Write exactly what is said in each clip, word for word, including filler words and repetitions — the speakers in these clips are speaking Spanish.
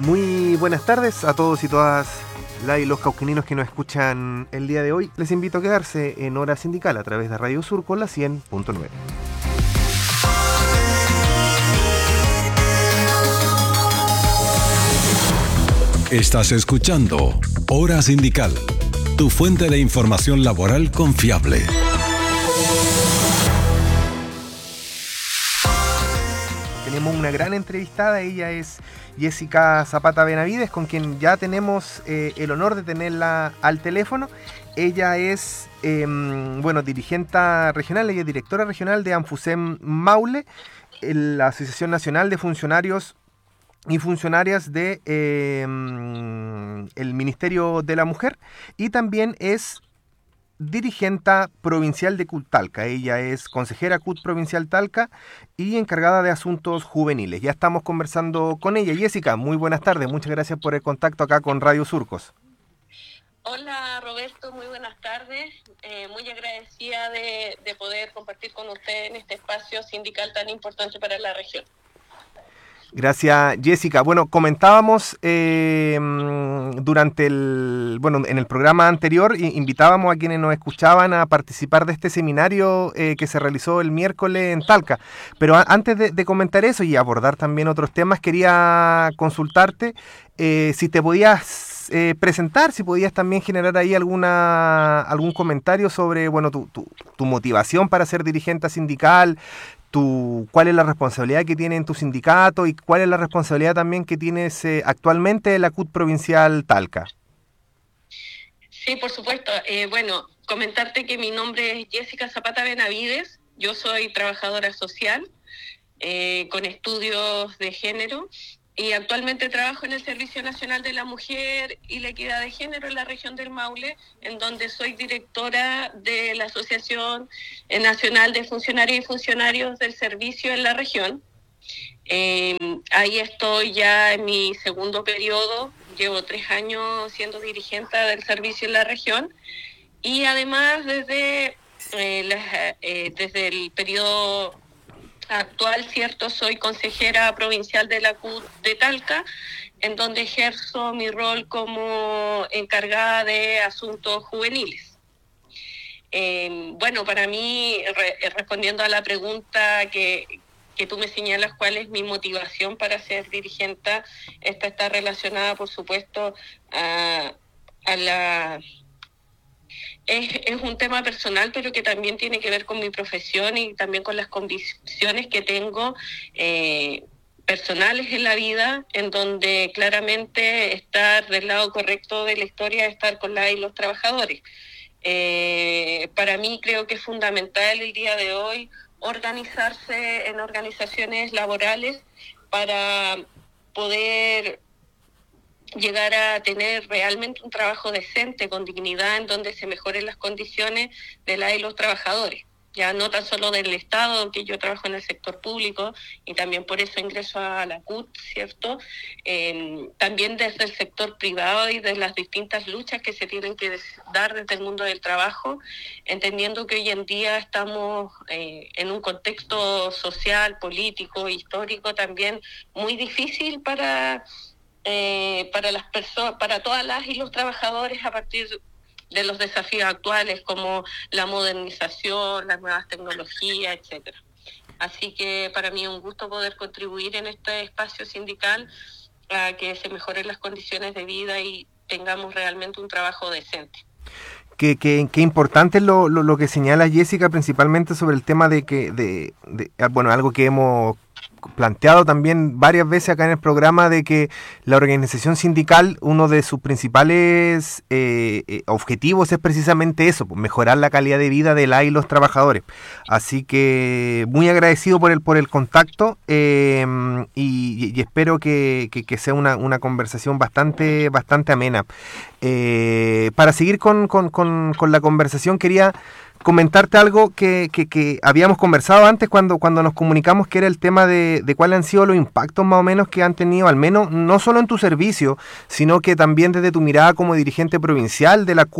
Muy buenas tardes a todos y todas la y los cauqueninos que nos escuchan el día de hoy. Les invito a quedarse en Hora Sindical a través de Radio Sur con la cien punto nueve. Estás escuchando Hora Sindical, tu fuente de información laboral confiable. Tenemos una gran entrevistada, ella es Jessica Zapata Benavides, con quien ya tenemos eh, el honor de tenerla al teléfono. Ella es, eh, bueno, dirigente regional, ella es directora regional de ANFUSEM Maule, la Asociación Nacional de Funcionarios y funcionarias de eh, el Ministerio de la Mujer, y también es dirigenta provincial de C U T Talca. Ella es consejera C U T Provincial Talca y encargada de asuntos juveniles. Ya estamos conversando con ella. Jessica, muy buenas tardes. Muchas gracias por el contacto acá con Radio Surcos. Hola Roberto, muy buenas tardes. Eh, muy agradecida de, de poder compartir con usted en este espacio sindical tan importante para la región. Gracias, Jessica. Bueno, comentábamos eh, durante el, bueno, en el programa anterior, invitábamos a quienes nos escuchaban a participar de este seminario eh, que se realizó el miércoles en Talca. Pero a, antes de, de comentar eso y abordar también otros temas, quería consultarte eh, si te podías eh, presentar, si podías también generar ahí alguna algún comentario sobre, bueno, tu, tu, tu motivación para ser dirigente sindical. Tu, ¿Cuál es la responsabilidad que tiene en tu sindicato y cuál es la responsabilidad también que tienes eh, actualmente en la C U T Provincial Talca? Sí, por supuesto. Eh, bueno, comentarte que mi nombre es Jessica Zapata Benavides. Yo soy trabajadora social eh, con estudios de género y actualmente trabajo en el Servicio Nacional de la Mujer y la Equidad de Género en la región del Maule, en donde soy directora de la Asociación Nacional de Funcionarios y Funcionarios del Servicio en la región. Eh, ahí estoy ya en mi segundo periodo, llevo tres años siendo dirigente del servicio en la región y además desde, eh, la, eh, desde el periodo actual, cierto, soy consejera provincial de la C U T de Talca, en donde ejerzo mi rol como encargada de asuntos juveniles. Eh, bueno, para mí, re, respondiendo a la pregunta que, que tú me señalas, cuál es mi motivación para ser dirigente, esta está relacionada, por supuesto, a, a la... Es, es un tema personal, pero que también tiene que ver con mi profesión y también con las convicciones que tengo eh, personales en la vida, en donde claramente estar del lado correcto de la historia es estar con la y los trabajadores. Eh, para mí creo que es fundamental el día de hoy organizarse en organizaciones laborales para poder llegar a tener realmente un trabajo decente, con dignidad, en donde se mejoren las condiciones de la y los trabajadores. Ya no tan solo del Estado, aunque yo trabajo en el sector público y también por eso ingreso a la C U T, ¿cierto? Eh, también desde el sector privado y de las distintas luchas que se tienen que dar desde el mundo del trabajo, entendiendo que hoy en día estamos eh, en un contexto social, político, histórico también muy difícil para... Eh, para las personas, para todas las y los trabajadores a partir de los desafíos actuales como la modernización, las nuevas tecnologías, etcétera. Así que para mí es un gusto poder contribuir en este espacio sindical a que se mejoren las condiciones de vida y tengamos realmente un trabajo decente. Qué, qué, qué importante es lo, lo, lo que señala Jessica, principalmente sobre el tema de que, de, de, bueno, algo que hemos planteado también varias veces acá en el programa, de que la organización sindical, uno de sus principales eh, eh, objetivos es precisamente eso, pues, mejorar la calidad de vida de la y los trabajadores. Así que muy agradecido por el por el contacto eh, y, y espero que, que, que sea una, una conversación bastante bastante amena. Eh, para seguir con, con, con, con la conversación, quería comentarte algo que, que, que habíamos conversado antes cuando, cuando nos comunicamos, que era el tema de, de cuáles han sido los impactos más o menos que han tenido, al menos no solo en tu servicio, sino que también desde tu mirada como dirigente provincial de la C U T,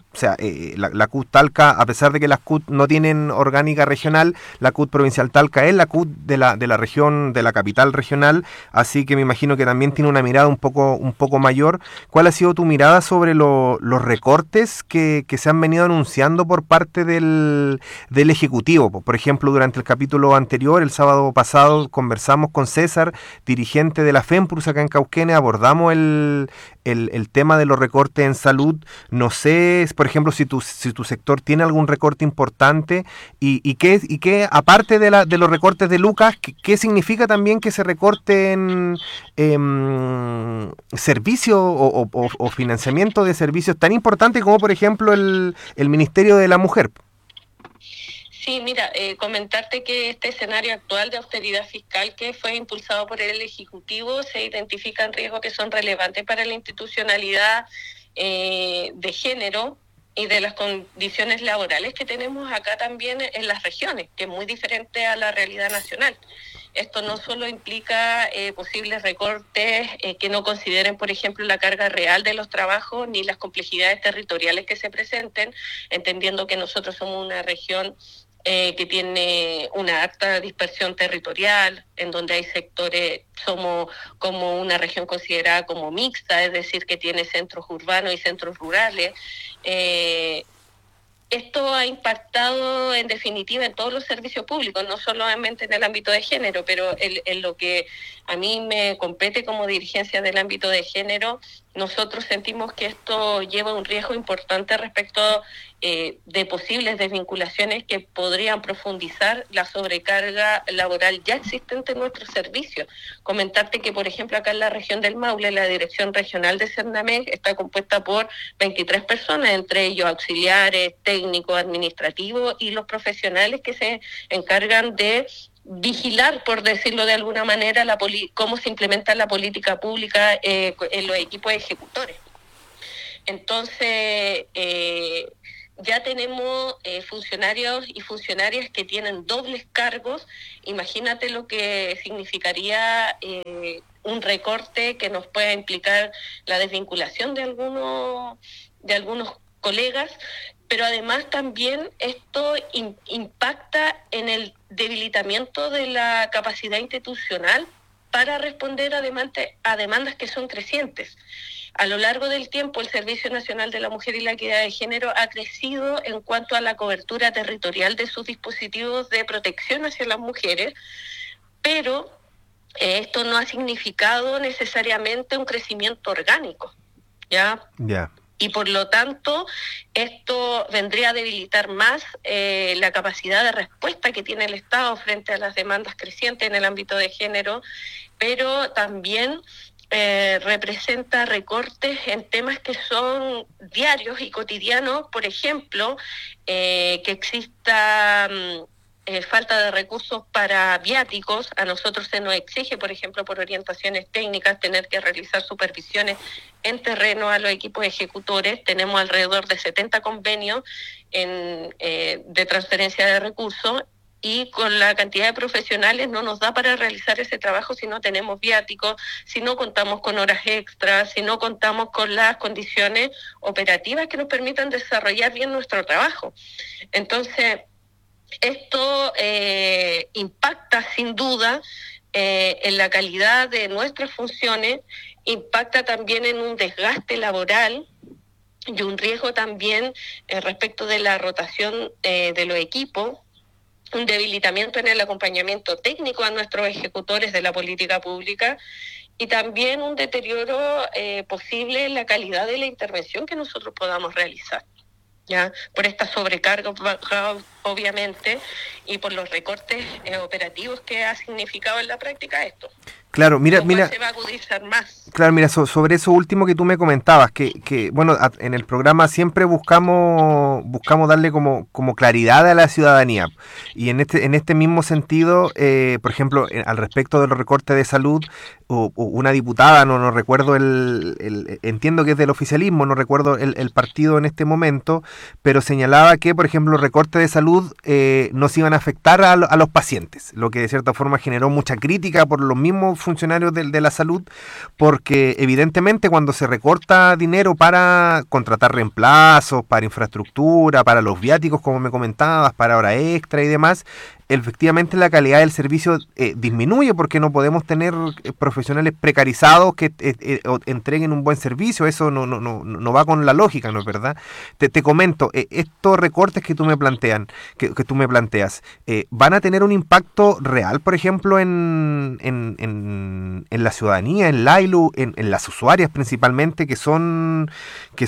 O sea, eh, la, la C U T Talca, a pesar de que las C U T no tienen orgánica regional, la C U T Provincial Talca es la C U T de la, de la región, de la capital regional, así que me imagino que también tiene una mirada un poco, un poco mayor. ¿Cuál ha sido tu mirada sobre lo, los recortes que, que se han venido anunciando por parte del, del Ejecutivo? Por ejemplo, durante el capítulo anterior, el sábado pasado, conversamos con César, dirigente de la FEMPRUS acá en Cauquenes, abordamos el, el, el tema de los recortes en salud. No sé, por ejemplo, si tu, si tu sector tiene algún recorte importante y, y qué, y qué aparte de, la, de los recortes de Lucas, ¿qué, qué significa también que se recorten eh, servicios o, o, o financiamiento de servicios tan importantes como, por ejemplo, el, el Ministerio de la Mujer? Sí, mira, eh, comentarte que este escenario actual de austeridad fiscal que fue impulsado por el Ejecutivo, se identifican riesgos que son relevantes para la institucionalidad eh, de género y de las condiciones laborales que tenemos acá también en las regiones, que es muy diferente a la realidad nacional. Esto no solo implica eh, posibles recortes eh, que no consideren, por ejemplo, la carga real de los trabajos ni las complejidades territoriales que se presenten, entendiendo que nosotros somos una región eh, que tiene una alta dispersión territorial, en donde hay sectores, somos como una región considerada como mixta, es decir, que tiene centros urbanos y centros rurales. Eh, Esto ha impactado en definitiva en todos los servicios públicos, no solamente en el ámbito de género, pero en, en lo que a mí me compete como dirigencia del ámbito de género, nosotros sentimos que esto lleva un riesgo importante respecto eh, de posibles desvinculaciones que podrían profundizar la sobrecarga laboral ya existente en nuestros servicios. Comentarte que, por ejemplo, acá en la región del Maule, la Dirección Regional de Cernamec está compuesta por veintitrés personas, entre ellos auxiliares, técnicos, administrativos y los profesionales que se encargan de vigilar, por decirlo de alguna manera, la poli- cómo se implementa la política pública eh, en los equipos ejecutores. Entonces, eh, ya tenemos eh, funcionarios y funcionarias que tienen dobles cargos. Imagínate lo que significaría eh, un recorte que nos pueda implicar la desvinculación de algunos, de algunos colegas, pero además también esto in, impacta en el debilitamiento de la capacidad institucional para responder a, demande, a demandas que son crecientes. A lo largo del tiempo, el Servicio Nacional de la Mujer y la Equidad de Género ha crecido en cuanto a la cobertura territorial de sus dispositivos de protección hacia las mujeres, pero eh, esto no ha significado necesariamente un crecimiento orgánico, ¿ya? Ya. Yeah. Y por lo tanto, esto vendría a debilitar más eh, la capacidad de respuesta que tiene el Estado frente a las demandas crecientes en el ámbito de género, pero también eh, representa recortes en temas que son diarios y cotidianos, por ejemplo, eh, que exista eh, falta de recursos para viáticos. A nosotros se nos exige, por ejemplo, por orientaciones técnicas, tener que realizar supervisiones en terreno a los equipos ejecutores. Tenemos alrededor de setenta convenios en, eh, de transferencia de recursos, y con la cantidad de profesionales no nos da para realizar ese trabajo si no tenemos viáticos, si no contamos con horas extras, si no contamos con las condiciones operativas que nos permitan desarrollar bien nuestro trabajo. Entonces, esto eh, impacta sin duda eh, en la calidad de nuestras funciones, impacta también en un desgaste laboral y un riesgo también eh, respecto de la rotación eh, de los equipos, un debilitamiento en el acompañamiento técnico a nuestros ejecutores de la política pública y también un deterioro eh, posible en la calidad de la intervención que nosotros podamos realizar, ¿ya? Por esta sobrecarga, obviamente, y por los recortes eh, operativos que ha significado en la práctica esto. Claro, mira, mira, se va a agudizar más. Claro, mira, so, sobre eso último que tú me comentabas, que, que bueno, a, en el programa siempre buscamos buscamos darle como, como claridad a la ciudadanía. Y en este en este mismo sentido, eh, por ejemplo, eh, al respecto de los recortes de salud, o, o una diputada, no, no recuerdo el, el, entiendo que es del oficialismo, no recuerdo el, el partido en este momento, pero señalaba que, por ejemplo, los recortes de salud eh, no se iban a afectar a, a los pacientes, lo que de cierta forma generó mucha crítica por los mismos los funcionarios de, de la salud, porque evidentemente cuando se recorta dinero para contratar reemplazos, para infraestructura, para los viáticos, como me comentabas, para hora extra y demás, efectivamente la calidad del servicio eh, disminuye, porque no podemos tener eh, profesionales precarizados que eh, eh, entreguen un buen servicio. Eso no, no, no, no va con la lógica, ¿no es verdad? Te, te comento, eh, estos recortes que tú me plantean, que, que tú me planteas, eh, ¿van a tener un impacto real, por ejemplo, en, en, en, en la ciudadanía, en la I L U, en, en las usuarias principalmente, que son, que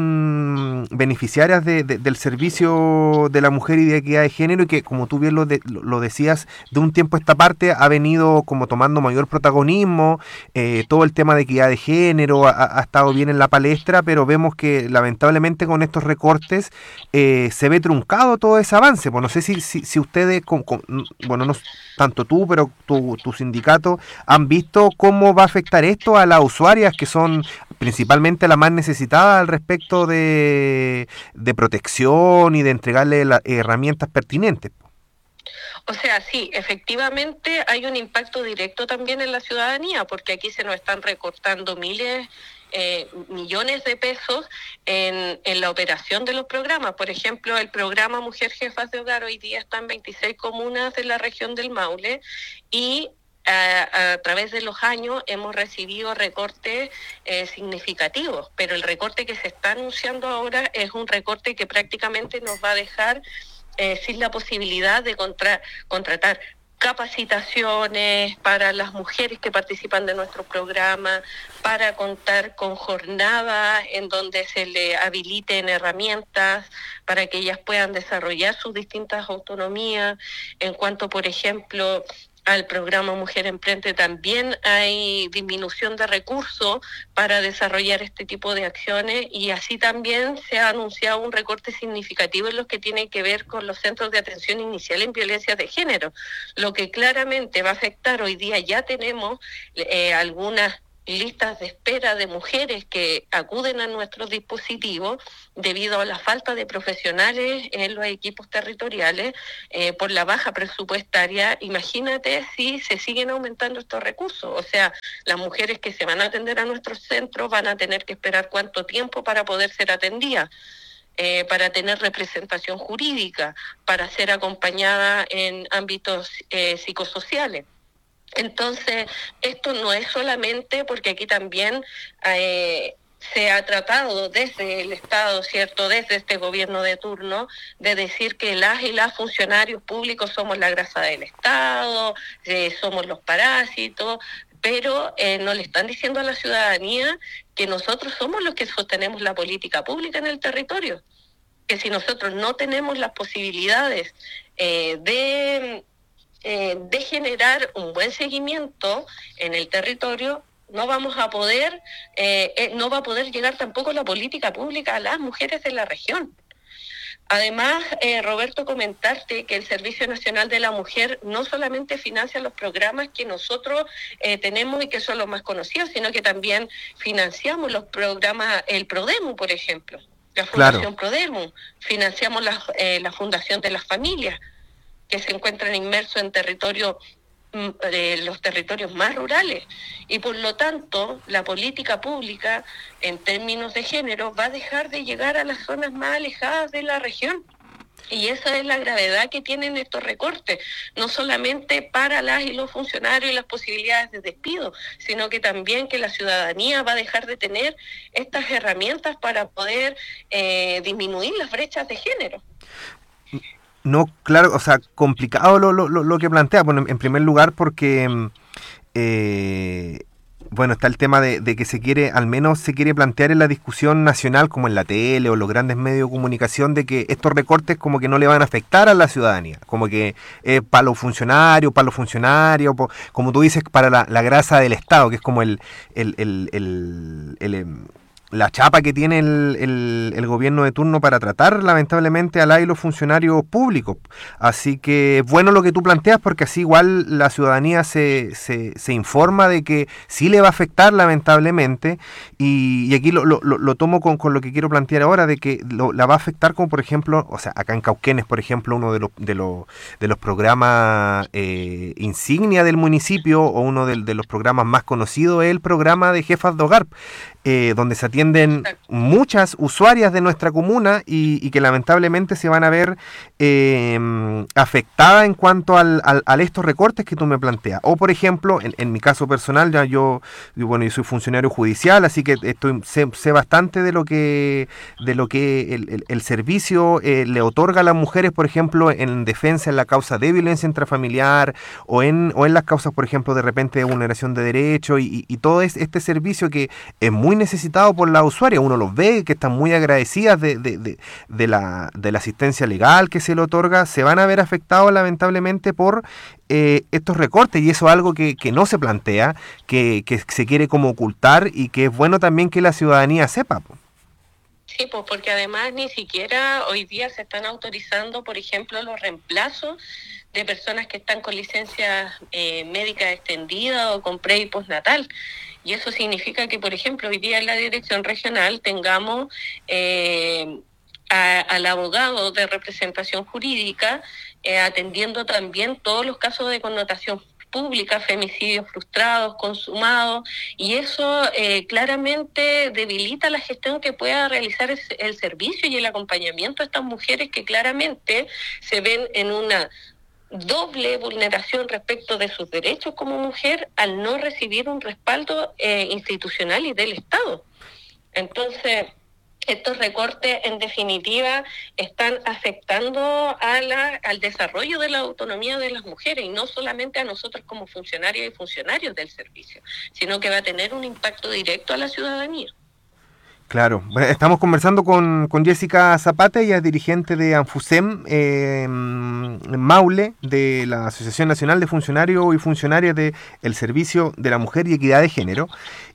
son beneficiarias de, de, del servicio de la mujer y de equidad de género, y que, como tú bien lo de, lo decías, de un tiempo a esta parte ha venido como tomando mayor protagonismo, eh, todo el tema de equidad de género ha, ha estado bien en la palestra, pero vemos que lamentablemente con estos recortes eh, se ve truncado todo ese avance. Pues no sé si, si, si ustedes, con, con, bueno, no tanto tú, pero tu, tu sindicato, han visto cómo va a afectar esto a las usuarias, que son principalmente las más necesitadas al respecto de, de protección y de entregarle las herramientas pertinentes. O sea, sí, efectivamente hay un impacto directo también en la ciudadanía, porque aquí se nos están recortando miles, eh, millones de pesos en, en la operación de los programas. Por ejemplo, el programa Mujer Jefas de Hogar hoy día está en veintiséis comunas de la región del Maule, y A, a través de los años hemos recibido recortes eh, significativos, pero el recorte que se está anunciando ahora es un recorte que prácticamente nos va a dejar eh, sin la posibilidad de contra, contratar capacitaciones para las mujeres que participan de nuestro programa, para contar con jornadas en donde se le habiliten herramientas para que ellas puedan desarrollar sus distintas autonomías. En cuanto, por ejemplo, al programa Mujer Emprende, también hay disminución de recursos para desarrollar este tipo de acciones, y así también se ha anunciado un recorte significativo en lo que tiene que ver con los centros de atención inicial en violencia de género, lo que claramente va a afectar. Hoy día ya tenemos eh, algunas listas de espera de mujeres que acuden a nuestros dispositivos debido a la falta de profesionales en los equipos territoriales, eh, por la baja presupuestaria. Imagínate si se siguen aumentando estos recursos. O sea, las mujeres que se van a atender a nuestros centros van a tener que esperar cuánto tiempo para poder ser atendidas, eh, para tener representación jurídica, para ser acompañada en ámbitos eh, psicosociales. Entonces, esto no es solamente porque aquí también eh, se ha tratado desde el Estado, ¿cierto?, desde este gobierno de turno, de decir que las y las funcionarios públicos somos la grasa del Estado, eh, somos los parásitos, pero eh, no le están diciendo a la ciudadanía que nosotros somos los que sostenemos la política pública en el territorio, que si nosotros no tenemos las posibilidades eh, de... Eh, de generar un buen seguimiento en el territorio, no vamos a poder, eh, eh, no va a poder llegar tampoco la política pública a las mujeres de la región. Además, eh, Roberto, comentarte que el Servicio Nacional de la Mujer no solamente financia los programas que nosotros eh, tenemos y que son los más conocidos, sino que también financiamos los programas, el PRODEMU, por ejemplo, la Fundación claro. PRODEMU, financiamos la, eh, la Fundación de las Familias, que se encuentran inmersos en territorio, eh, los territorios más rurales, y por lo tanto la política pública en términos de género va a dejar de llegar a las zonas más alejadas de la región. Y esa es la gravedad que tienen estos recortes, no solamente para las y los funcionarios y las posibilidades de despido, sino que también que la ciudadanía va a dejar de tener estas herramientas para poder eh, disminuir las brechas de género. No, claro, o sea, complicado lo, lo, lo que plantea. Bueno, en primer lugar porque, eh, bueno, está el tema de, de que se quiere, al menos se quiere plantear en la discusión nacional, como en la tele o los grandes medios de comunicación, de que estos recortes como que no le van a afectar a la ciudadanía, como que eh, para los funcionarios, para los funcionarios, po, como tú dices, para la, la grasa del Estado, que es como el... el, el, el, el, el la chapa que tiene el, el, el gobierno de turno para tratar lamentablemente a la y los funcionarios públicos. Así que es bueno lo que tú planteas, porque así igual la ciudadanía se, se, se informa de que sí le va a afectar lamentablemente, y, y aquí lo, lo, lo tomo con, con lo que quiero plantear ahora, de que lo, la va a afectar como por ejemplo, o sea, acá en Cauquenes, por ejemplo, uno de los, de los, de los programas eh, insignia del municipio, o uno de, de los programas más conocidos es el programa de jefas de hogar, eh, donde se atienden muchas usuarias de nuestra comuna y, y que lamentablemente se van a ver eh, afectadas en cuanto al, al, a estos recortes que tú me planteas. O por ejemplo, en, en mi caso personal, ya yo, yo bueno, yo soy funcionario judicial, así que estoy sé, sé bastante de lo que de lo que el, el, el servicio eh, le otorga a las mujeres, por ejemplo, en defensa en la causa de violencia intrafamiliar, o en o en las causas, por ejemplo, de repente de vulneración de derechos, y, y, y todo es, este servicio que es muy necesitado por la usuaria. Uno los ve que están muy agradecidas de, de, de, de, la, de la asistencia legal que se le otorga, se van a ver afectados lamentablemente por eh, estos recortes, y eso es algo que, que no se plantea, que, que se quiere como ocultar, y que es bueno también que la ciudadanía sepa. Sí, pues porque además ni siquiera hoy día se están autorizando, por ejemplo, los reemplazos de personas que están con licencia eh, médica extendida o con pre y postnatal. Y eso significa que, por ejemplo, hoy día en la dirección regional tengamos eh, a, al abogado de representación jurídica eh, atendiendo también todos los casos de connotación pública, femicidios frustrados, consumados, y eso eh, claramente debilita la gestión que pueda realizar el, el servicio y el acompañamiento a estas mujeres que claramente se ven en una doble vulneración respecto de sus derechos como mujer al no recibir un respaldo eh, institucional y del Estado. Entonces, estos recortes, en definitiva, están afectando a la, al desarrollo de la autonomía de las mujeres, y no solamente a nosotros como funcionarias y funcionarios del servicio, sino que va a tener un impacto directo a la ciudadanía. Claro, bueno, estamos conversando con, con Jessica Zapata, ella es dirigente de ANFUSEM eh, Maule, de la Asociación Nacional de Funcionarios y Funcionarias del Servicio de la Mujer y Equidad de Género,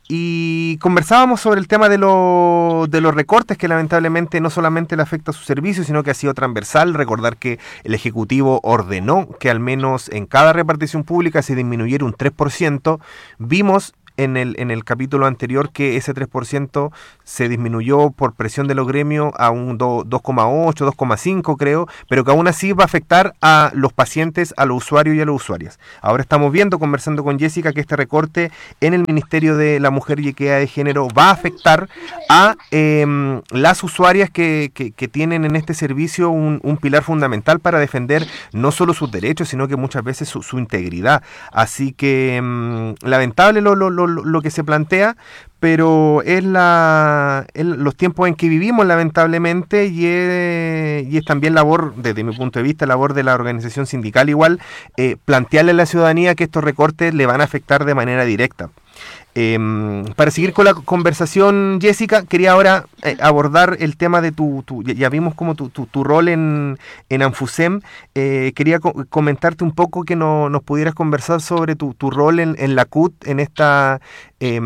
y conversábamos sobre el tema de, lo, de los recortes que lamentablemente no solamente le afecta a su servicio, sino que ha sido transversal. Recordar que el Ejecutivo ordenó que al menos en cada repartición pública se disminuyera un tres por ciento. Vimos en el, en el capítulo anterior que ese tres por ciento se disminuyó por presión de los gremios a un dos coma ocho, dos coma cinco creo, pero que aún así va a afectar a los pacientes, a los usuarios y a las usuarias. Ahora estamos viendo, conversando con Jessica, que este recorte en el Ministerio de la Mujer y Equidad de Género va a afectar a eh, las usuarias que, que, que tienen en este servicio un, un pilar fundamental para defender no solo sus derechos, sino que muchas veces su, su integridad. Así que eh, lamentable lo, lo, lo lo que se plantea, pero es, la, es los tiempos en que vivimos lamentablemente, y es, y es también labor, desde mi punto de vista, labor de la organización sindical igual, eh, plantearle a la ciudadanía que estos recortes le van a afectar de manera directa. Eh, para seguir con la conversación, Jessica, quería ahora eh, abordar el tema de tu, tu ya, ya vimos como tu, tu, tu rol en, en ANFUSEM. Eh, quería co- comentarte un poco, que no, nos pudieras conversar sobre tu, tu rol en, en la C U T, en esta eh,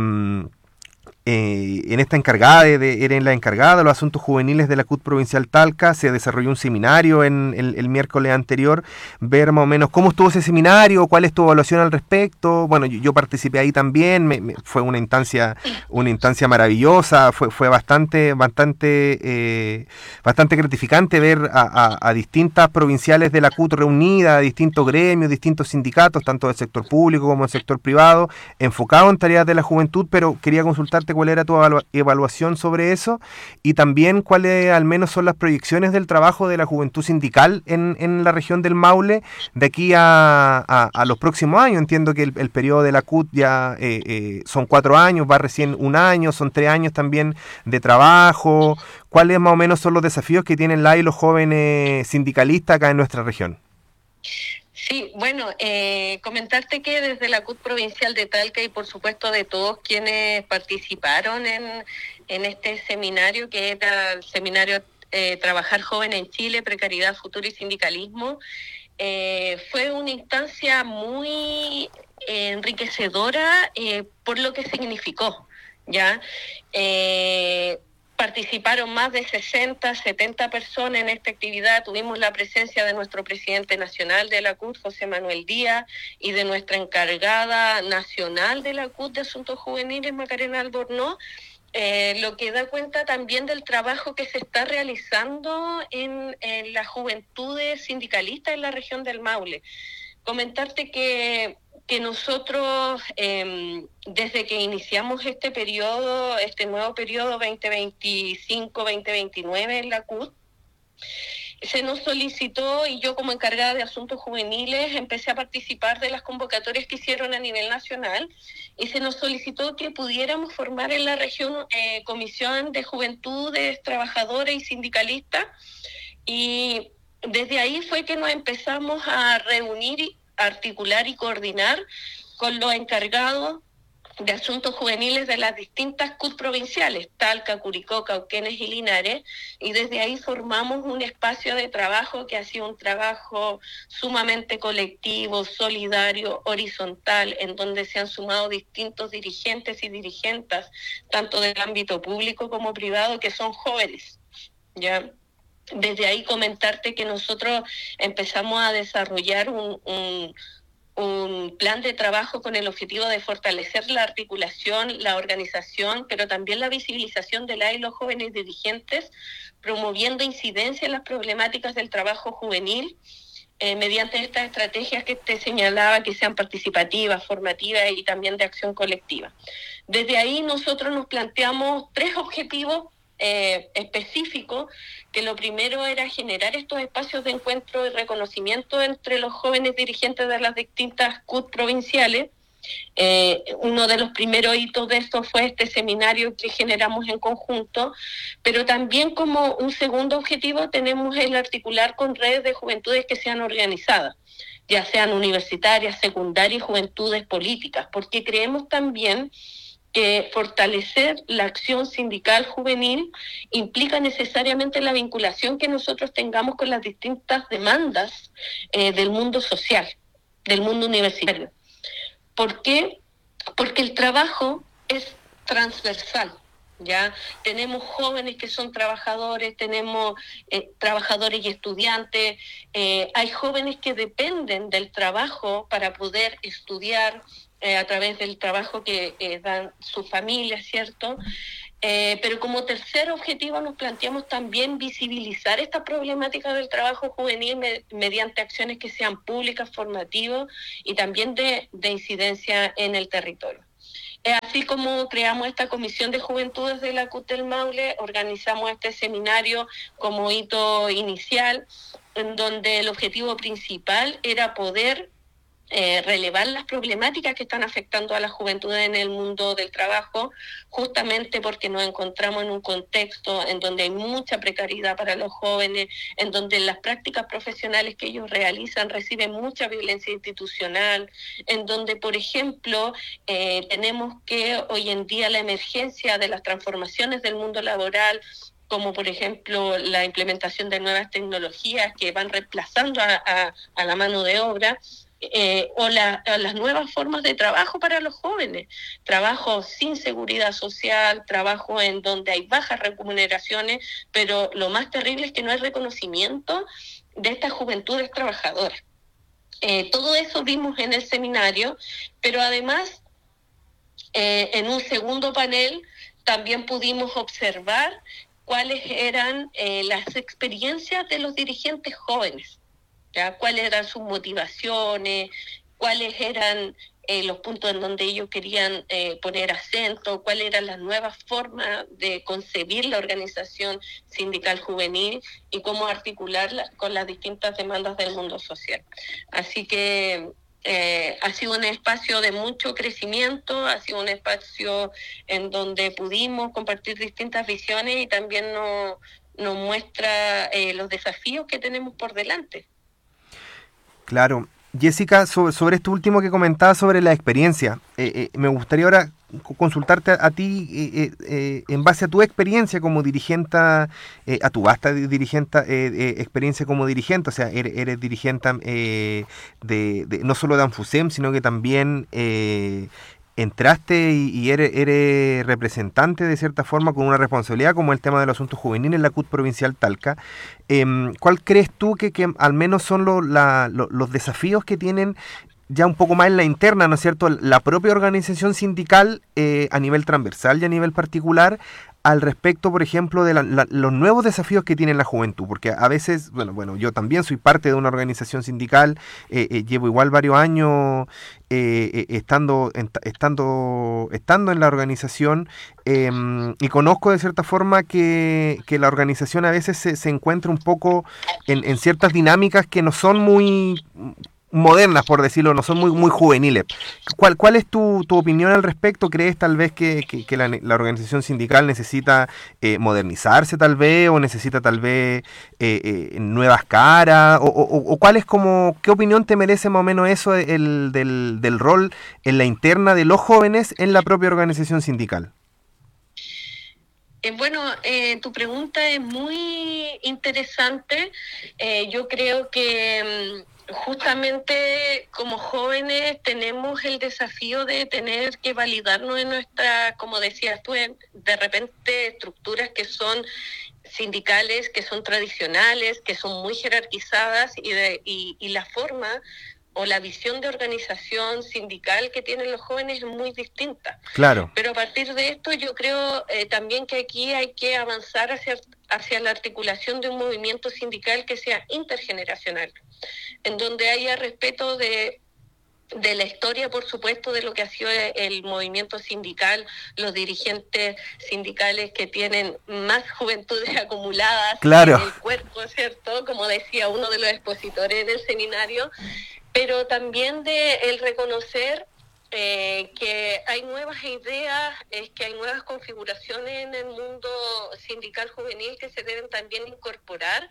Eh, en esta encargada, de, de, era en la encargada de los asuntos juveniles de la C U T Provincial Talca. Se desarrolló un seminario en el, el miércoles anterior, ver más o menos cómo estuvo ese seminario, cuál es tu evaluación al respecto. Bueno, yo, yo participé ahí también, me, me, fue una instancia una instancia maravillosa, fue fue bastante bastante eh, bastante gratificante ver a, a, a distintas provinciales de la C U T reunidas, a distintos gremios, distintos sindicatos, tanto del sector público como del sector privado, enfocados en tareas de la juventud. Pero quería consultarte cuál era tu evaluación sobre eso, y también cuáles al menos son las proyecciones del trabajo de la juventud sindical en, en la región del Maule de aquí a, a, a los próximos años. Entiendo que el, el periodo de la C U T ya eh, eh, son cuatro años, va recién un año, son tres años también de trabajo. ¿Cuáles más o menos son los desafíos que tienen la y los jóvenes sindicalistas acá en nuestra región? Sí, bueno, eh, comentarte que desde la C U T Provincial de Talca, y por supuesto de todos quienes participaron en, en este seminario, que era el seminario eh, Trabajar Joven en Chile, Precariedad, Futuro y Sindicalismo, eh, fue una instancia muy eh, enriquecedora eh, por lo que significó. ¿ya? Eh, participaron más de sesenta, setenta personas en esta actividad. Tuvimos la presencia de nuestro presidente nacional de la C U T, José Manuel Díaz, y de nuestra encargada nacional de la C U T de Asuntos Juveniles, Macarena Albornoz, eh, lo que da cuenta también del trabajo que se está realizando en, en las juventudes sindicalistas en la región del Maule. Comentarte que, que nosotros, eh, desde que iniciamos este periodo, este nuevo periodo veinte veinticinco veinte veintinueve en la C U T, se nos solicitó, y yo como encargada de asuntos juveniles empecé a participar de las convocatorias que hicieron a nivel nacional, y se nos solicitó que pudiéramos formar en la región eh, comisión de juventudes, trabajadores y sindicalistas, y desde ahí fue que nos empezamos a reunir, articular y coordinar con los encargados de asuntos juveniles de las distintas C U T provinciales, Talca, Curicó, Cauquenes y Linares, y desde ahí formamos un espacio de trabajo que ha sido un trabajo sumamente colectivo, solidario, horizontal, en donde se han sumado distintos dirigentes y dirigentas, tanto del ámbito público como privado, que son jóvenes, ¿ya? Desde ahí comentarte que nosotros empezamos a desarrollar un, un, un plan de trabajo con el objetivo de fortalecer la articulación, la organización, pero también la visibilización de las y los jóvenes dirigentes, promoviendo incidencia en las problemáticas del trabajo juvenil, eh, mediante estas estrategias que te señalaba, que sean participativas, formativas y también de acción colectiva. Desde ahí nosotros nos planteamos tres objetivos Eh, específico, que lo primero era generar estos espacios de encuentro y reconocimiento entre los jóvenes dirigentes de las distintas C U T provinciales. Eh, uno de los primeros hitos de esto fue este seminario que generamos en conjunto, pero también como un segundo objetivo tenemos el articular con redes de juventudes que sean organizadas, ya sean universitarias, secundarias y juventudes políticas, porque creemos también que fortalecer la acción sindical juvenil implica necesariamente la vinculación que nosotros tengamos con las distintas demandas eh, del mundo social, del mundo universitario. ¿Por qué? Porque el trabajo es transversal, ¿ya? Tenemos jóvenes que son trabajadores, tenemos eh, trabajadores y estudiantes, eh, hay jóvenes que dependen del trabajo para poder estudiar, Eh, a través del trabajo que eh, dan sus familias, ¿cierto? Eh, pero como tercer objetivo nos planteamos también visibilizar esta problemática del trabajo juvenil me, mediante acciones que sean públicas, formativas y también de, de incidencia en el territorio. Eh, así como creamos esta Comisión de Juventudes de la C U T del Maule, organizamos este seminario como hito inicial, en donde el objetivo principal era poder Eh, relevar las problemáticas que están afectando a la juventud en el mundo del trabajo, justamente porque nos encontramos en un contexto en donde hay mucha precariedad para los jóvenes, en donde las prácticas profesionales que ellos realizan reciben mucha violencia institucional, en donde, por ejemplo, eh, tenemos que hoy en día la emergencia de las transformaciones del mundo laboral, como por ejemplo la implementación de nuevas tecnologías que van reemplazando a, a, a la mano de obra, Eh, o la, las nuevas formas de trabajo para los jóvenes, trabajo sin seguridad social, trabajo en donde hay bajas remuneraciones, pero lo más terrible es que no hay reconocimiento de estas juventudes trabajadoras. Eh, todo eso vimos en el seminario, pero además eh, en un segundo panel también pudimos observar cuáles eran eh, las experiencias de los dirigentes jóvenes, ¿ya? Cuáles eran sus motivaciones, cuáles eran eh, los puntos en donde ellos querían eh, poner acento, cuáles eran las nuevas formas de concebir la organización sindical juvenil y cómo articularla con las distintas demandas del mundo social. Así que eh, ha sido un espacio de mucho crecimiento, ha sido un espacio en donde pudimos compartir distintas visiones y también nos, nos muestra eh, los desafíos que tenemos por delante. Claro. Jessica, sobre, sobre esto último que comentabas sobre la experiencia, eh, eh, me gustaría ahora consultarte a, a ti eh, eh, en base a tu experiencia como dirigente, eh, a tu vasta dirigente, eh, eh, experiencia como dirigente, o sea, eres, eres dirigente eh, de, de, no solo de ANFUSEM, sino que también eh, entraste y, y eres, eres representante de cierta forma con una responsabilidad como el tema de los asuntos juveniles en la C U T Provincial Talca. Eh, ¿Cuál crees tú que, que al menos son lo, la, lo, los desafíos que tienen ya un poco más en la interna, ¿no es cierto?, la propia organización sindical eh, a nivel transversal y a nivel particular, al respecto, por ejemplo, de la, la, los nuevos desafíos que tiene la juventud? Porque a veces, bueno, bueno, yo también soy parte de una organización sindical, eh, eh, llevo igual varios años eh, eh, estando, en, estando, estando en la organización eh, y conozco de cierta forma que, que la organización a veces se, se encuentra un poco en, en ciertas dinámicas que no son muy modernas, por decirlo, no son muy muy juveniles. ¿Cuál, cuál es tu, tu opinión al respecto? ¿Crees tal vez que, que, que la, la organización sindical necesita eh, modernizarse tal vez, o necesita tal vez eh, eh, nuevas caras? O, o, o cuál es como, ¿qué opinión te merece más o menos eso el, del, del rol en la interna de los jóvenes en la propia organización sindical? Eh, bueno, eh, tu pregunta es muy interesante. Eh, yo creo que justamente como jóvenes tenemos el desafío de tener que validarnos en nuestra, como decías tú, de repente estructuras que son sindicales, que son tradicionales, que son muy jerarquizadas, y, de, y, y la forma o la visión de organización sindical que tienen los jóvenes es muy distinta. Claro. Pero a partir de esto yo creo eh, también que aquí hay que avanzar hacia, hacia la articulación de un movimiento sindical que sea intergeneracional, en donde haya respeto de, de la historia, por supuesto, de lo que ha sido el movimiento sindical, los dirigentes sindicales que tienen más juventudes acumuladas claro. en el cuerpo, ¿cierto? Como decía uno de los expositores del seminario, pero también de el reconocer eh, que hay nuevas ideas, es que hay nuevas configuraciones en el mundo sindical juvenil que se deben también incorporar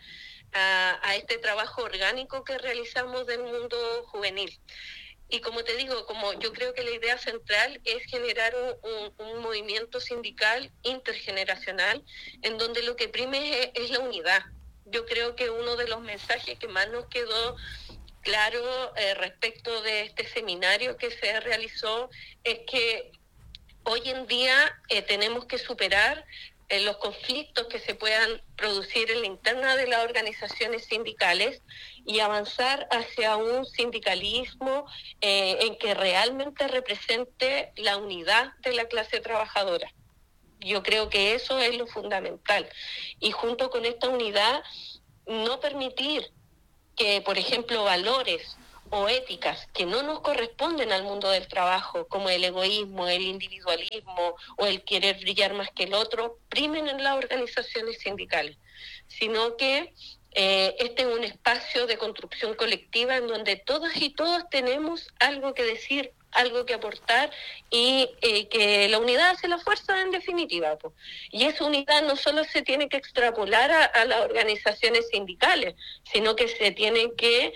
a, a este trabajo orgánico que realizamos del mundo juvenil. Y como te digo, como yo creo que la idea central es generar un, un, un movimiento sindical intergeneracional en donde lo que prime es, es la unidad. Yo creo que uno de los mensajes que más nos quedó claro eh, respecto de este seminario que se realizó es que hoy en día eh, tenemos que superar eh, los conflictos que se puedan producir en la interna de las organizaciones sindicales y avanzar hacia un sindicalismo eh, en que realmente represente la unidad de la clase trabajadora. Yo creo que eso es lo fundamental. Y junto con esta unidad, no permitir que, por ejemplo, valores o éticas que no nos corresponden al mundo del trabajo, como el egoísmo, el individualismo o el querer brillar más que el otro, primen en las organizaciones sindicales, sino que eh, este es un espacio de construcción colectiva en donde todas y todos tenemos algo que decir, algo que aportar, y eh, que la unidad hace la fuerza en definitiva, pues. Y esa unidad no solo se tiene que extrapolar a, a las organizaciones sindicales, sino que se tiene que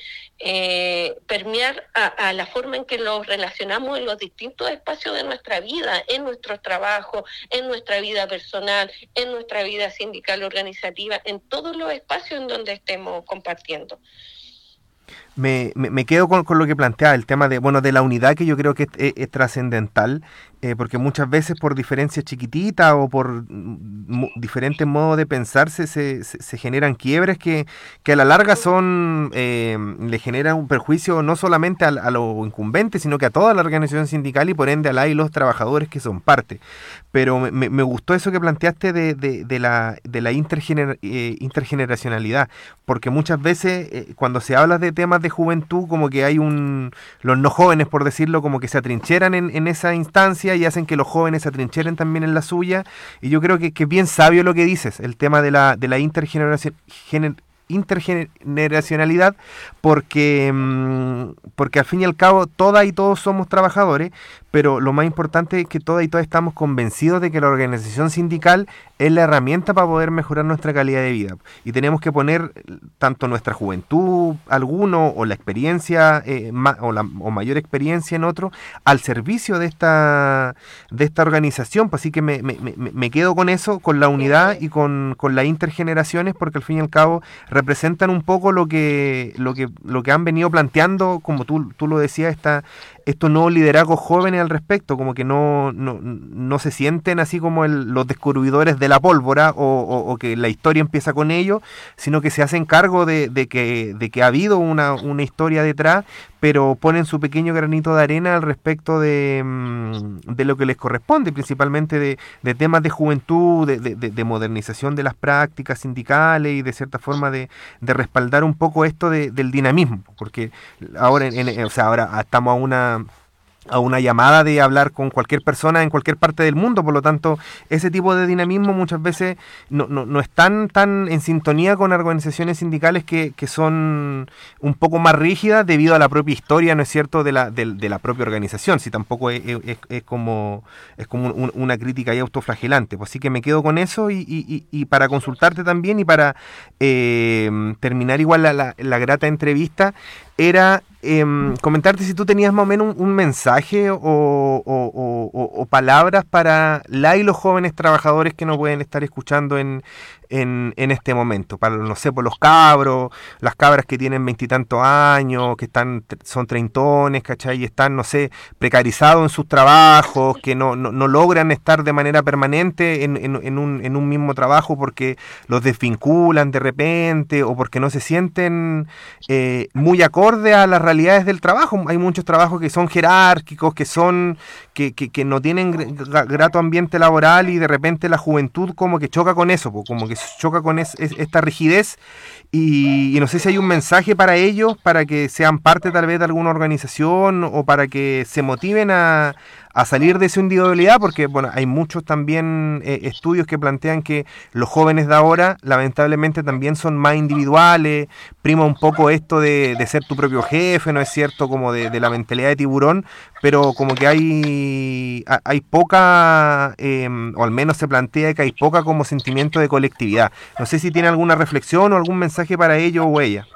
eh, permear a, a la forma en que nos relacionamos en los distintos espacios de nuestra vida, en nuestros trabajos, en nuestra vida personal, en nuestra vida sindical organizativa, en todos los espacios en donde estemos compartiendo. Me, me, me quedo con, con lo que plantea el tema de bueno de la unidad, que yo creo que es, es, es trascendental, eh, porque muchas veces por diferencias chiquititas o por m- diferentes modos de pensar se, se, se generan quiebres que, que a la larga son eh, le generan un perjuicio no solamente a, a los incumbentes, sino que a toda la organización sindical y por ende a la y los trabajadores que son parte. Pero me, me gustó eso que planteaste de, de, de la, de la intergener, eh, intergeneracionalidad, porque muchas veces eh, cuando se habla de temas de juventud, como que hay un, los no jóvenes, por decirlo, como que se atrincheran en, en esa instancia y hacen que los jóvenes se atrincheren también en la suya, y yo creo que, que es bien sabio lo que dices, el tema de la, de la intergeneración, gener, intergeneracionalidad, porque, porque al fin y al cabo todas y todos somos trabajadores, pero lo más importante es que todas y todas estamos convencidos de que la organización sindical es la herramienta para poder mejorar nuestra calidad de vida, y tenemos que poner tanto nuestra juventud, alguno, o la experiencia eh, ma, o, la, o mayor experiencia en otro, al servicio de esta de esta organización. Pues así que me, me, me quedo con eso, con la unidad y con, con las intergeneraciones, porque al fin y al cabo representan un poco lo que lo que lo que han venido planteando, como tú, tú lo decías, esta, estos nuevos liderazgos jóvenes al respecto, como que no, no, no se sienten así como el, los descubridores de la pólvora o, o, o que la historia empieza con ellos, sino que se hacen cargo de, de, que, de que ha habido una, una historia detrás, pero ponen su pequeño granito de arena al respecto de, de lo que les corresponde, principalmente de, de temas de juventud, de, de, de modernización de las prácticas sindicales y de cierta forma de, de respaldar un poco esto de, del dinamismo, porque ahora, en, en, o sea, ahora estamos a una... a una llamada de hablar con cualquier persona en cualquier parte del mundo, por lo tanto, ese tipo de dinamismo muchas veces no, no, no están tan en sintonía con organizaciones sindicales que, que son un poco más rígidas debido a la propia historia, ¿no es cierto?, de la, de, de la propia organización, si tampoco es, es, es como, es como un, una crítica ahí autoflagelante. Pues así que me quedo con eso y, y, y para consultarte también y para eh, terminar igual la, la, la grata entrevista, era eh, comentarte si tú tenías más o menos un, un mensaje o, o, o, o, o palabras para la y los jóvenes trabajadores que nos pueden estar escuchando en, en, en este momento, para, no sé, por los cabros, las cabras que tienen veintitantos años, que están son treintones, ¿cachai? Y están, no sé, precarizados en sus trabajos, que no, no, no logran estar de manera permanente en, en, en, un, en un mismo trabajo porque los desvinculan de repente o porque no se sienten eh, muy acorde a las realidades del trabajo. Hay muchos trabajos que son jerárquicos, que son que, que, que no tienen grato ambiente laboral y de repente la juventud como que choca con eso, como que choca con es, es, esta rigidez y, y no sé si hay un mensaje para ellos, para que sean parte tal vez de alguna organización o para que se motiven a, a salir de su individualidad, porque bueno, hay muchos también eh, estudios que plantean que los jóvenes de ahora lamentablemente también son más individuales, prima un poco esto de, de ser tu propio jefe, ¿no es cierto?, como de, de la mentalidad de tiburón, pero como que hay hay poca, eh, o al menos se plantea que hay poca como sentimiento de colectividad. No sé si tiene alguna reflexión o algún mensaje para ellos o ella.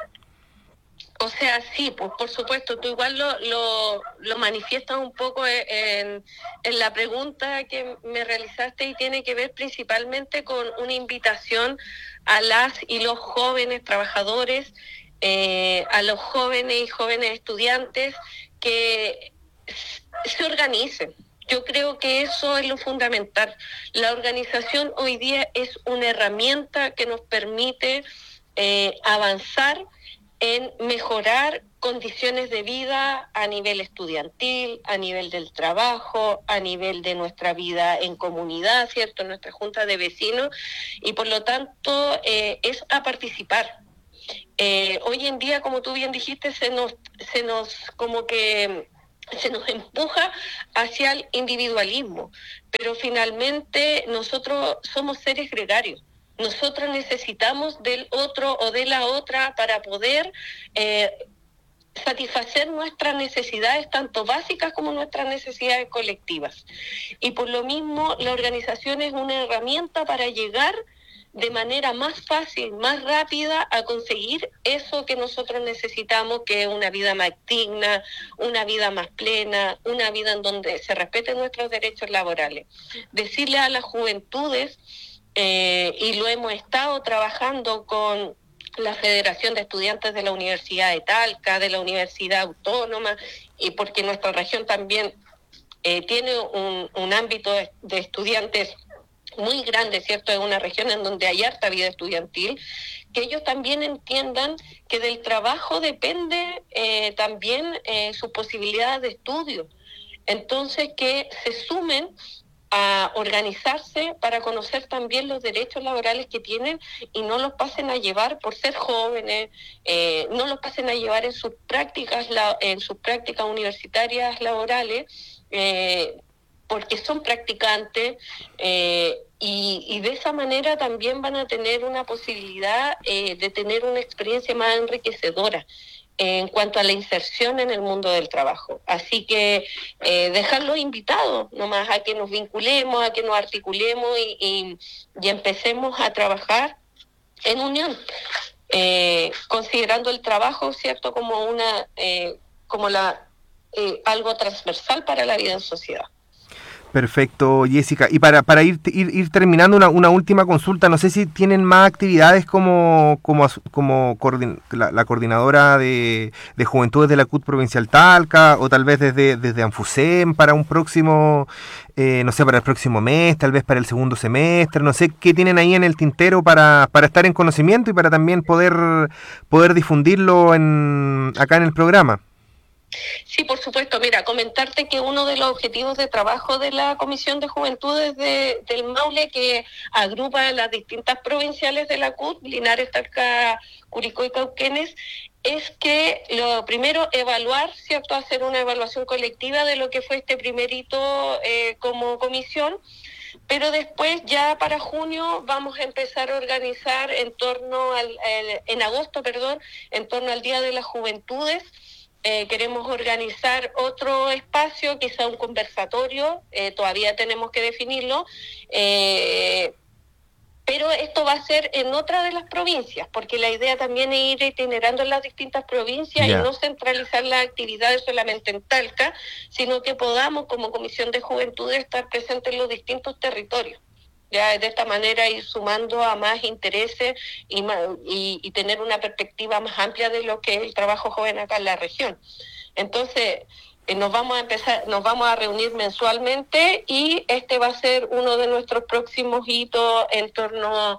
O sea, sí, pues por supuesto, tú igual lo, lo, lo manifiestas un poco en, en la pregunta que me realizaste y tiene que ver principalmente con una invitación a las y los jóvenes trabajadores, eh, a los jóvenes y jóvenes estudiantes que se organicen. Yo creo que eso es lo fundamental. La organización hoy día es una herramienta que nos permite eh, avanzar en mejorar condiciones de vida a nivel estudiantil, a nivel del trabajo, a nivel de nuestra vida en comunidad, ¿cierto?, nuestra junta de vecinos, y por lo tanto eh, es a participar. Eh, hoy en día, como tú bien dijiste, se nos, se nos como que se nos empuja hacia el individualismo, pero finalmente nosotros somos seres gregarios. Nosotros necesitamos del otro o de la otra para poder eh, satisfacer nuestras necesidades, tanto básicas como nuestras necesidades colectivas. Y por lo mismo, la organización es una herramienta para llegar de manera más fácil, más rápida, a conseguir eso que nosotros necesitamos, que es una vida más digna, una vida más plena, una vida en donde se respeten nuestros derechos laborales. Decirle a las juventudes, eh, y lo hemos estado trabajando con la Federación de Estudiantes de la Universidad de Talca, de la Universidad Autónoma, y porque nuestra región también eh, tiene un, un ámbito de, de estudiantes muy grande, ¿cierto? Es una región en donde hay harta vida estudiantil, que ellos también entiendan que del trabajo depende eh, también eh, sus posibilidades de estudio. Entonces, que se sumen a organizarse para conocer también los derechos laborales que tienen y no los pasen a llevar por ser jóvenes, eh, no los pasen a llevar en sus prácticas, en sus prácticas universitarias laborales, eh, porque son practicantes eh, y, y de esa manera también van a tener una posibilidad eh, de tener una experiencia más enriquecedora en cuanto a la inserción en el mundo del trabajo. Así que eh, dejarlos invitados nomás a que nos vinculemos, a que nos articulemos y, y, y empecemos a trabajar en unión, eh, considerando el trabajo, ¿cierto?, como una eh, como la eh, algo transversal para la vida en sociedad. Perfecto, Jessica. Y para, para ir, ir, ir terminando una, una última consulta, no sé si tienen más actividades como, como, as- como coordin- la, la coordinadora de, de Juventudes de la C U T Provincial Talca, o tal vez desde, desde Anfusem para un próximo, eh, no sé, para el próximo mes, tal vez para el segundo semestre, no sé qué tienen ahí en el tintero para, para estar en conocimiento y para también poder, poder difundirlo en, acá en el programa. Sí, por supuesto. Mira, comentarte que uno de los objetivos de trabajo de la Comisión de Juventudes de, del Maule, que agrupa las distintas provinciales de la C U T, Linares, Talca, Curicó y Cauquenes, es que lo primero, evaluar, ¿cierto?, hacer una evaluación colectiva de lo que fue este primer hito eh, como comisión, pero después ya para junio vamos a empezar a organizar en torno al, el, en agosto, perdón, en torno al Día de las Juventudes. Eh, queremos organizar otro espacio, quizá un conversatorio, eh, todavía tenemos que definirlo, eh, pero esto va a ser en otra de las provincias, porque la idea también es ir itinerando en las distintas provincias Ya. y no centralizar las actividades solamente en Talca, sino que podamos como Comisión de Juventud estar presentes en los distintos territorios. Ya de esta manera ir sumando a más intereses y, más, y, y tener una perspectiva más amplia de lo que es el trabajo joven acá en la región. Entonces, eh, nos vamos a empezar, nos vamos a reunir mensualmente y este va a ser uno de nuestros próximos hitos en torno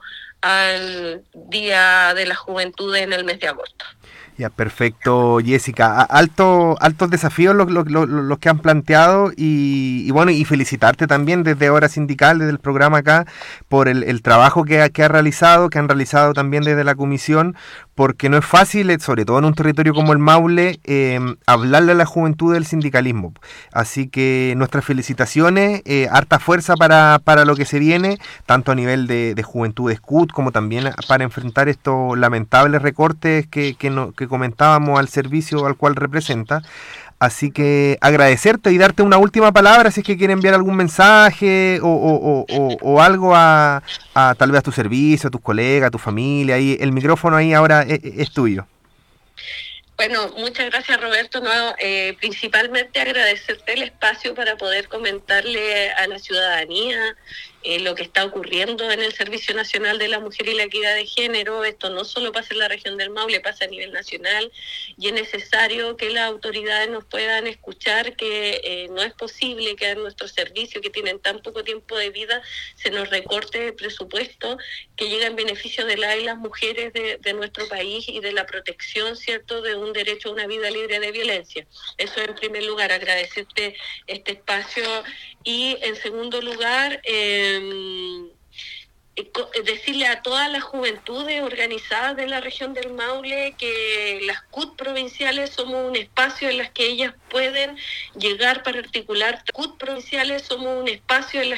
al Día de la Juventud en el mes de agosto. Ya, perfecto, Jessica. A- Alto, altos desafíos los, los, los- los que han planteado y, y bueno, y felicitarte también desde Hora Sindical, desde el programa acá, por el, el trabajo que ha, que ha realizado, que han realizado también desde la comisión, porque no es fácil, eh, sobre todo en un territorio como el Maule, eh, hablarle a la juventud del sindicalismo. Así que nuestras felicitaciones, eh, harta fuerza para, para lo que se viene, tanto a nivel de, de Juventudes C U T como también para enfrentar estos lamentables recortes que, que, no, que comentábamos al servicio al cual representa. Así que agradecerte y darte una última palabra si es que quiere enviar algún mensaje o, o, o, o, o algo a, a tal vez a tu servicio, a tus colegas, a tu familia. Ahí, el micrófono ahí ahora es, es tuyo. Bueno, muchas gracias, Roberto. No, eh, principalmente agradecerte el espacio para poder comentarle a la ciudadanía eh, lo que está ocurriendo en el Servicio Nacional de la Mujer y la Equidad de Género. Esto no solo pasa en la región del Maule, pasa a nivel nacional y es necesario que las autoridades nos puedan escuchar que eh, no es posible que a nuestros servicios, que tienen tan poco tiempo de vida, se nos recorte el presupuesto que llega en beneficio de las y las mujeres de, de nuestro país y de la protección, ¿cierto?, de un derecho a una vida libre de violencia. Eso en primer lugar, agradecerte este espacio y en segundo lugar, eh, decirle a todas las juventudes organizadas de la región del Maule que las C U T provinciales somos un espacio en las que ellas pueden llegar para articular. C U T provinciales somos un espacio en las